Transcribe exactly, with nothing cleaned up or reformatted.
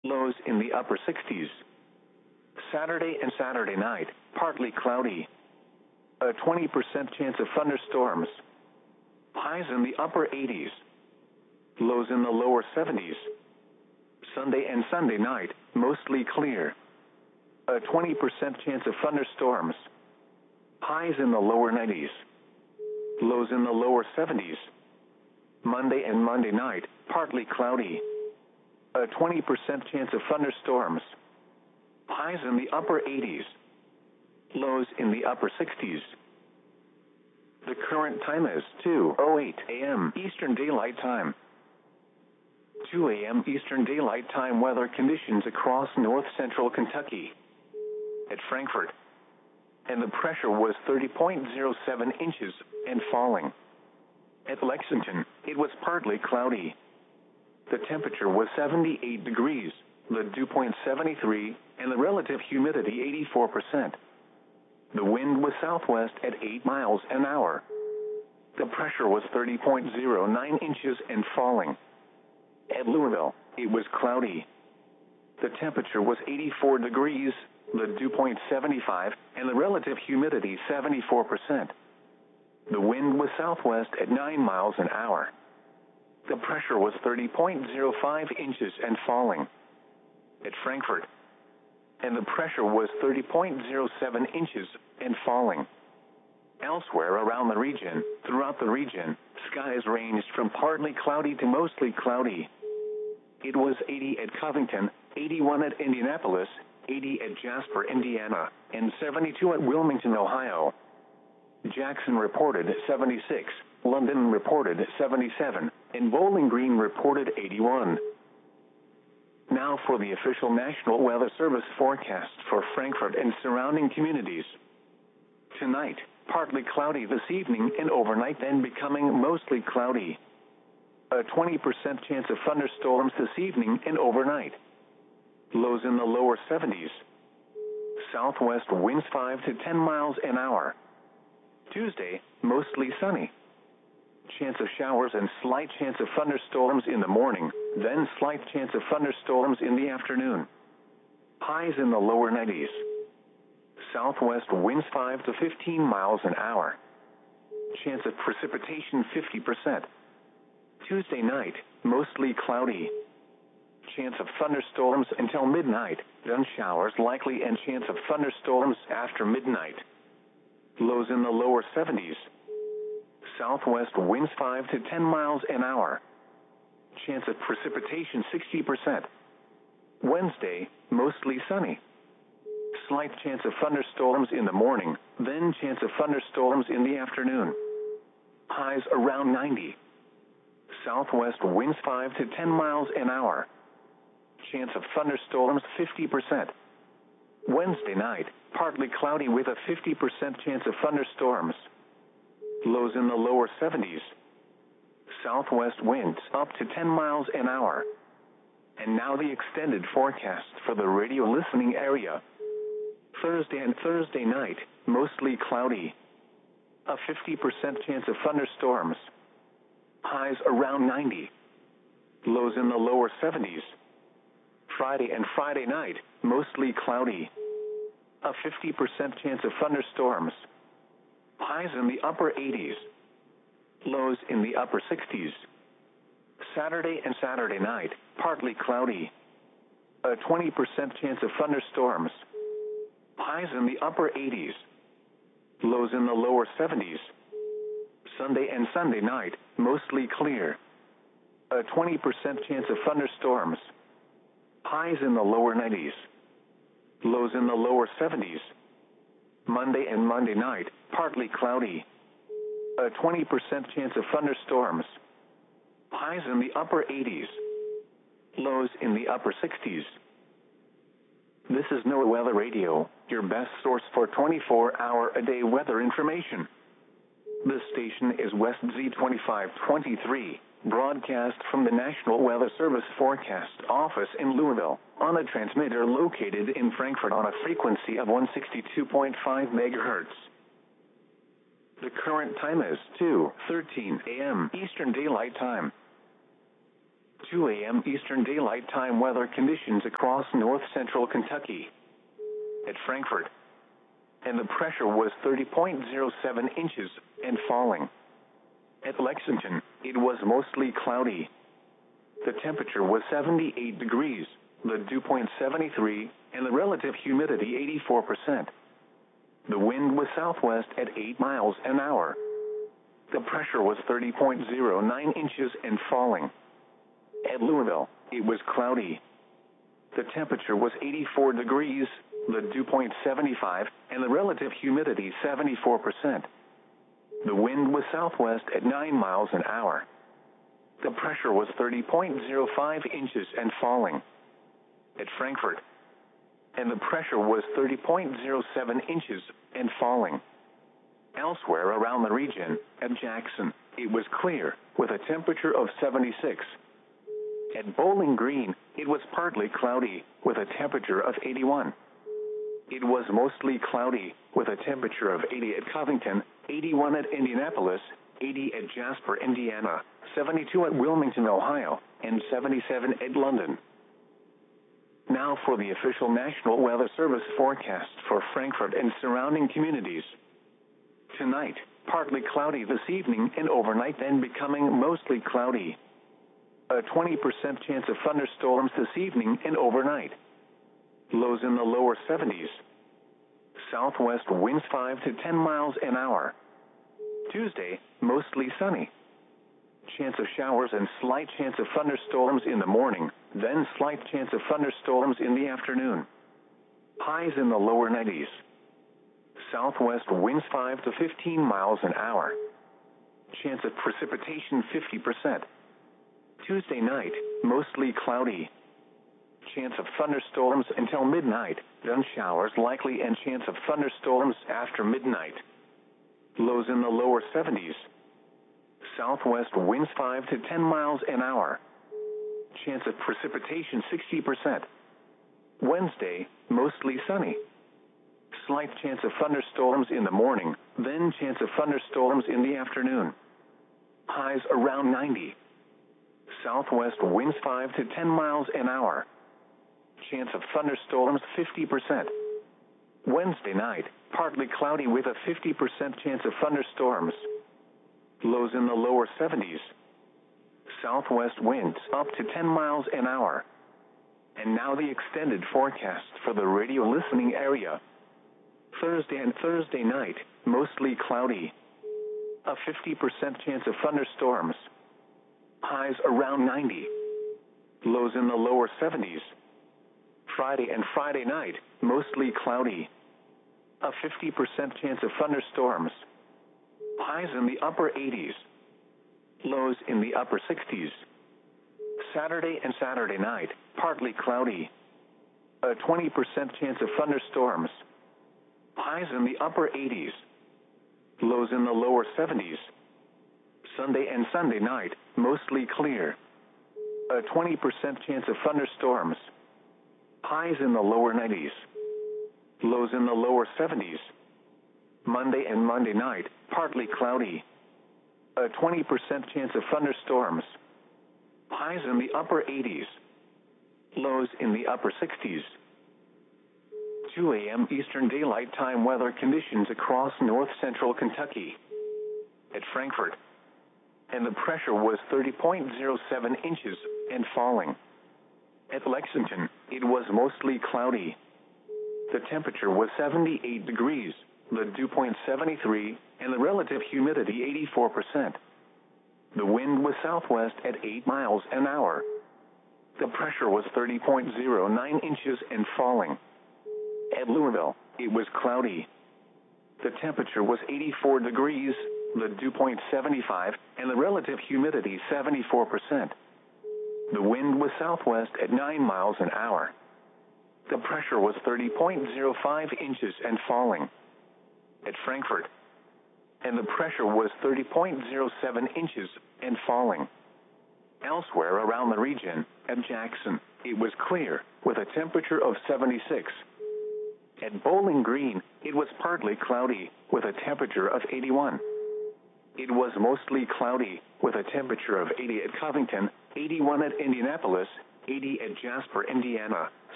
Lows in the upper sixties. Saturday and Saturday night, partly cloudy. A twenty percent chance of thunderstorms. Highs in the upper eighties. Lows in the lower seventies. Sunday and Sunday night, mostly clear. A twenty percent chance of thunderstorms. Highs in the lower nineties. Lows in the lower seventies. Monday and Monday night, partly cloudy. A twenty percent chance of thunderstorms. Highs in the upper eighties. Lows in the upper sixties. The current time is two oh eight a m Eastern Daylight Time. two a m Eastern Daylight Time weather conditions across north central Kentucky. At Frankfort. And the pressure was thirty point zero seven inches and falling. At Lexington, it was partly cloudy. The temperature was seventy-eight degrees, the dew point seventy-three, and the relative humidity eighty-four percent. The wind was southwest at eight miles an hour. The pressure was thirty point zero nine inches and falling. At Louisville, it was cloudy. The temperature was eighty-four degrees, the dew point seventy-five, and the relative humidity seventy-four percent. The wind was southwest at nine miles an hour. The pressure was thirty point zero five inches and falling. At Frankfort. And the pressure was thirty point zero seven inches and falling. Elsewhere around the region, throughout the region, skies ranged from partly cloudy to mostly cloudy. It was eighty at Covington, eighty-one at Indianapolis, eighty at Jasper, Indiana, and seventy-two at Wilmington, Ohio. Jackson reported seventy-six, London reported seventy-seven, and Bowling Green reported eighty-one. Now for the official National Weather Service forecast for Frankfort and surrounding communities. Tonight, partly cloudy this evening and overnight, then becoming mostly cloudy. A twenty percent chance of thunderstorms this evening and overnight. Lows in the lower seventies. Southwest winds five to ten miles an hour. Tuesday, mostly sunny. Chance of showers and slight chance of thunderstorms in the morning, then slight chance of thunderstorms in the afternoon. Highs in the lower nineties. Southwest winds five to fifteen miles an hour. Chance of precipitation fifty percent. Tuesday night, mostly cloudy. Chance of thunderstorms until midnight, then showers likely and chance of thunderstorms after midnight. Lows in the lower seventies. Southwest winds five to ten miles an hour. Chance of precipitation sixty percent. Wednesday, mostly sunny. Slight chance of thunderstorms in the morning, then chance of thunderstorms in the afternoon. Highs around ninety. Southwest winds five to ten miles an hour. Chance of thunderstorms fifty percent. Wednesday night, partly cloudy with a fifty percent chance of thunderstorms. Lows in the lower seventies. Southwest winds up to ten miles an hour. And now the extended forecast for the radio listening area. Thursday and Thursday night, mostly cloudy. A fifty percent chance of thunderstorms. Highs around ninety. Lows in the lower seventies. Friday and Friday night, mostly cloudy. A fifty percent chance of thunderstorms. Highs in the upper eighties. Lows in the upper sixties. Saturday and Saturday night, partly cloudy. A twenty percent chance of thunderstorms. Highs in the upper eighties. Lows in the lower seventies. Sunday and Sunday night, mostly clear. A twenty percent chance of thunderstorms. Highs in the lower nineties. Lows in the lower seventies. Monday and Monday night, partly cloudy. A twenty percent chance of thunderstorms. Highs in the upper eighties. Lows in the upper sixties. This is NOAA Weather Radio, your best source for twenty-four hour a day weather information. This station is West Z twenty-five twenty-three, broadcast from the National Weather Service Forecast Office in Louisville, on a transmitter located in Frankfort on a frequency of one sixty-two point five megahertz. The current time is two thirteen a m Eastern Daylight Time. two a m Eastern Daylight Time weather conditions across north central Kentucky. At Frankfort, and the pressure was thirty point zero seven inches and falling. At Lexington, it was mostly cloudy. The temperature was seventy-eight degrees, the dew point seventy-three, and the relative humidity eighty-four percent. The wind was southwest at eight miles an hour. The pressure was thirty point zero nine inches and falling. At Louisville, it was cloudy. The temperature was eighty-four degrees, the dew point seventy-five, and the relative humidity seventy-four percent. The wind was southwest at nine miles an hour. The pressure was thirty point zero five inches and falling. At Frankfort, and the pressure was thirty point zero seven inches and falling. Elsewhere around the region, at Jackson, it was clear, with a temperature of seventy-six. At Bowling Green, it was partly cloudy, with a temperature of eighty-one. It was mostly cloudy, with a temperature of eighty at Covington, eighty-one at Indianapolis, eighty at Jasper, Indiana, seventy-two at Wilmington, Ohio, and seventy-seven at London. Now for the official National Weather Service forecast for Frankfort and surrounding communities. Tonight, partly cloudy this evening and overnight, then becoming mostly cloudy. A twenty percent chance of thunderstorms this evening and overnight. Lows in the lower seventies. Southwest winds five to ten miles an hour. Tuesday, mostly sunny. Chance of showers and slight chance of thunderstorms in the morning, then slight chance of thunderstorms in the afternoon. Highs in the lower nineties. Southwest winds five to fifteen miles an hour. Chance of precipitation fifty percent. Tuesday night, mostly cloudy. Chance of thunderstorms until midnight, then showers likely and chance of thunderstorms after midnight. Lows in the lower seventies. Southwest winds five to ten miles an hour. Chance of precipitation sixty percent. Wednesday, mostly sunny. Slight chance of thunderstorms in the morning, then chance of thunderstorms in the afternoon. Highs around ninety. Southwest winds five to ten miles an hour. Chance of thunderstorms fifty percent. Wednesday night, partly cloudy with a fifty percent chance of thunderstorms. Lows in the lower seventies. Southwest winds up to ten miles an hour. And now the extended forecast for the radio listening area. Thursday and Thursday night, mostly cloudy. A fifty percent chance of thunderstorms. Highs around ninety. Lows in the lower seventies. Friday and Friday night, mostly cloudy. A fifty percent chance of thunderstorms. Highs in the upper eighties. Lows in the upper sixties. Saturday and Saturday night, partly cloudy. A twenty percent chance of thunderstorms. Highs in the upper eighties. Lows in the lower seventies. Sunday and Sunday night, mostly clear. A twenty percent chance of thunderstorms. Highs in the lower nineties. Lows in the lower seventies. Monday and Monday night, partly cloudy. A twenty percent chance of thunderstorms. Highs in the upper eighties. Lows in the upper sixties. two a m Eastern Daylight Time weather conditions across north central Kentucky. At Frankfort, and the pressure was thirty point zero seven inches and falling. At Lexington, it was mostly cloudy. The temperature was seventy-eight degrees, the dew point seventy-three, and the relative humidity eighty-four percent. The wind was southwest at eight miles an hour. The pressure was thirty point zero nine inches and falling. At Louisville, it was cloudy. The temperature was eighty-four degrees, the dew point seventy-five, and the relative humidity seventy-four percent. The wind was southwest at nine miles an hour. The pressure was thirty point zero five inches and falling. At Frankfort, and the pressure was thirty point zero seven inches and falling. Elsewhere around the region, at Jackson, it was clear, with a temperature of seventy-six. At Bowling Green, it was partly cloudy, with a temperature of eighty-one. It was mostly cloudy, with a temperature of eighty at Covington, eighty-one at Indianapolis, eighty at Jasper, Indiana,